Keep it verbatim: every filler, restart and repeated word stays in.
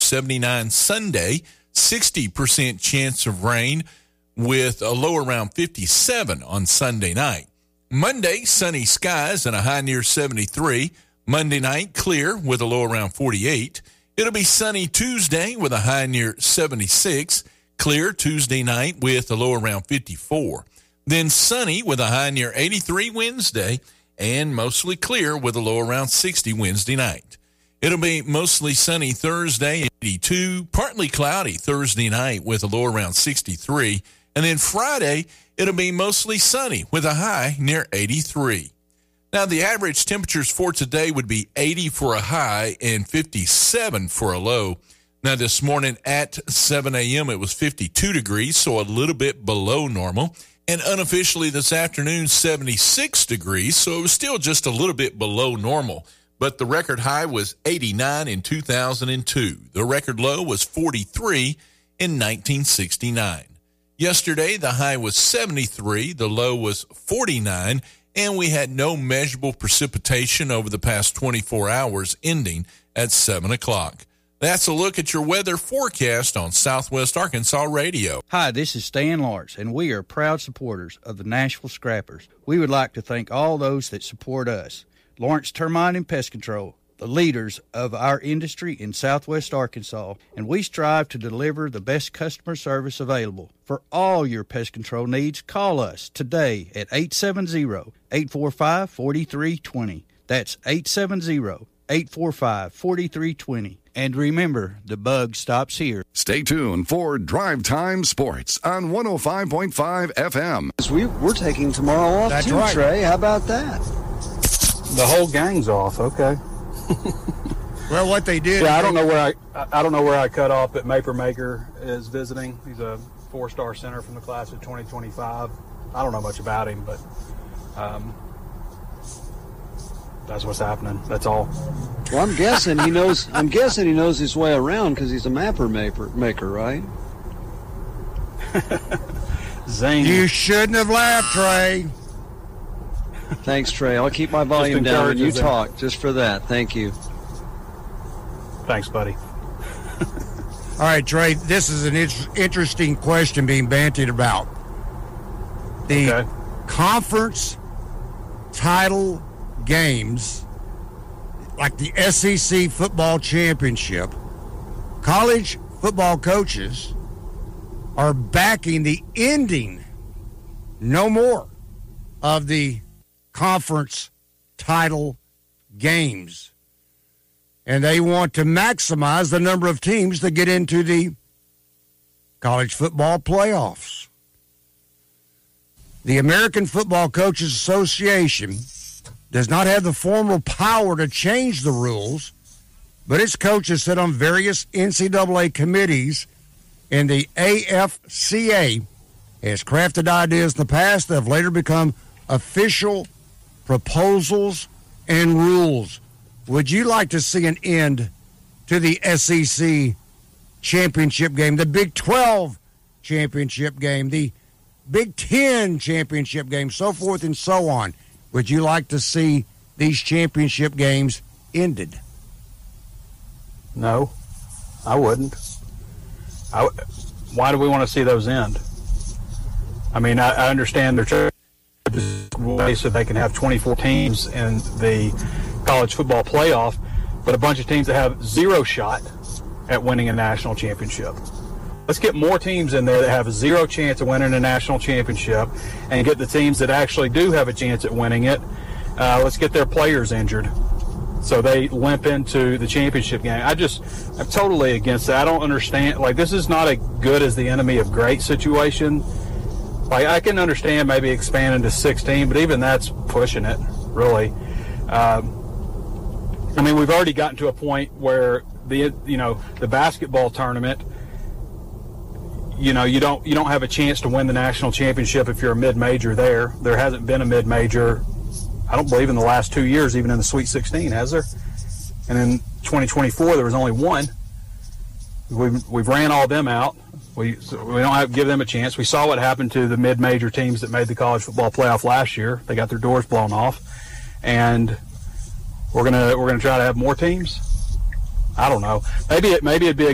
seventy-nine Sunday, sixty percent chance of rain with a low around fifty-seven on Sunday night. Monday, sunny skies and a high near seventy-three. Monday night, clear with a low around forty-eight. It'll be sunny Tuesday with a high near seventy-six. Clear Tuesday night with a low around fifty-four. Then sunny with a high near eighty-three Wednesday, and mostly clear with a low around sixty Wednesday night. It'll be mostly sunny Thursday, eighty-two, partly cloudy Thursday night with a low around sixty-three. And then Friday, it'll be mostly sunny with a high near eighty-three. Now, the average temperatures for today would be eighty for a high and fifty-seven for a low. Now, this morning at seven a.m., it was fifty-two degrees, so a little bit below normal. And unofficially this afternoon, seventy-six degrees, so it was still just a little bit below normal. But the record high was eighty-nine in two thousand two. The record low was forty-three in nineteen sixty-nine. Yesterday, the high was seventy-three, the low was forty-nine, and we had no measurable precipitation over the past twenty-four hours, ending at seven o'clock. That's a look at your weather forecast on Southwest Arkansas Radio. Hi, this is Stan Lawrence, and we are proud supporters of the Nashville Scrappers. We would like to thank all those that support us. Lawrence Termite and Pest Control, the leaders of our industry in Southwest Arkansas, and we strive to deliver the best customer service available. For all your pest control needs, call us today at eight seven zero, eight four five, four three two zero. That's eight seven zero, eight four five, four three two zero. And remember, the bug stops here. Stay tuned for Drive Time Sports on one oh five point five F M. We, we're taking tomorrow off, That's too, right. Trey. How about that? The whole gang's off. Okay. Well, what they did. Yeah, I don't know where I I don't know where I cut off, but Maper Maker is visiting. He's a four-star center from the class of twenty twenty-five. I don't know much about him, but um, that's what's happening. That's all. Well, I'm guessing he knows. I'm guessing he knows his way around because he's a mapper maker, maker, right? Zing. You shouldn't have laughed, Trey. Thanks, Trey. I'll keep my volume down when you talk, just for that. Thank you. Thanks, buddy. All right, Trey, this is an in- interesting question being bantied about. The Okay. conference title games, like the S E C football championship, college football coaches are backing the ending, no more, of the conference title games. And they want to maximize the number of teams that get into the college football playoffs. The American Football Coaches Association does not have the formal power to change the rules, but its coaches sit on various N C double A committees, and the A F C A has crafted ideas in the past that have later become official proposals and rules. Would you like to see an end to the S E C championship game, the Big twelve championship game, the Big ten championship game, so forth and so on? Would you like to see these championship games ended? No, I wouldn't. I w- why do we want to see those end? I mean, I, I understand they're trying to so they can have twenty-four teams in the college football playoff, but a bunch of teams that have zero shot at winning a national championship. Let's get more teams in there that have a zero chance of winning a national championship and get the teams that actually do have a chance at winning it. Uh, let's get their players injured so they limp into the championship game. I just, I'm totally against that. I don't understand. Like, this is not a good as the enemy of great situation. Like, I can understand maybe expanding to sixteen, but even that's pushing it, really. Um, I mean, we've already gotten to a point where the, you know, the basketball tournament, you know, you don't you don't have a chance to win the national championship if you're a mid-major there. There hasn't been a mid-major, I don't believe, in the last two years, even in the Sweet sixteen, has there? And in twenty twenty-four, there was only one. We've, we've ran all them out. We so we don't have to give them a chance. We saw what happened to the mid-major teams that made the college football playoff last year. They got their doors blown off. And we're gonna we're gonna try to have more teams. I don't know. Maybe it maybe it'd be a